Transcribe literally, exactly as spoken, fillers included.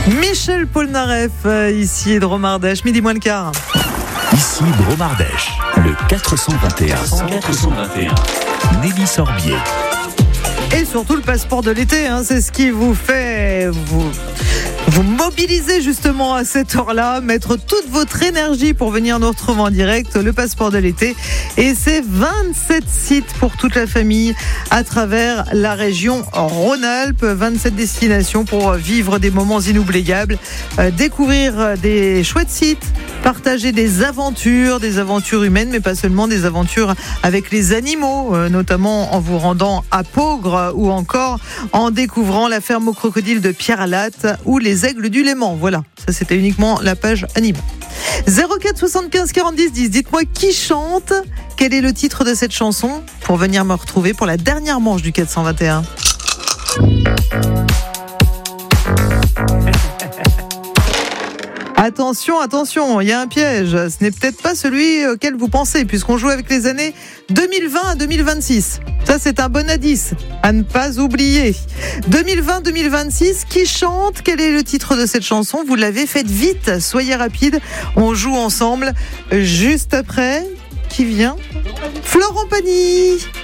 Michel Polnareff, euh, ici Dromardèche, midi moins le quart. Ici Dromardèche, le quatre cent vingt et un. quatre cent vingt et un. Nelly Sorbier. Et surtout le passeport de l'été, hein, c'est ce qui vous fait vous, vous mobiliser justement à cette heure-là, mettre toute votre énergie pour venir nous retrouver en direct, le passeport de l'été. Et c'est vingt-sept sites pour toute la famille à travers la région Rhône-Alpes, vingt-sept destinations pour vivre des moments inoubliables, euh, découvrir des chouettes sites, partager des aventures, des aventures humaines, mais pas seulement des aventures avec les animaux, euh, notamment en vous rendant à Peaugres ou encore en découvrant la ferme aux crocodiles de Pierre-Latte ou les aigles du Léman. Voilà, ça c'était uniquement la page animaux. zéro quatre soixante-quinze quarante-dix dix, dites-moi qui chante, quel est le titre de cette chanson pour venir me retrouver pour la dernière manche du quatre cent vingt et un. Attention, attention, il y a un piège. Ce n'est peut-être pas celui auquel vous pensez, puisqu'on joue avec les années deux mille vingt à deux mille vingt-six. Ça, c'est un bon indice à ne pas oublier. deux mille vingt à deux mille vingt-six, qui chante? Quel est le titre de cette chanson? Vous l'avez, faites vite, soyez rapide. On joue ensemble juste après. Qui vient? Florent Pagny.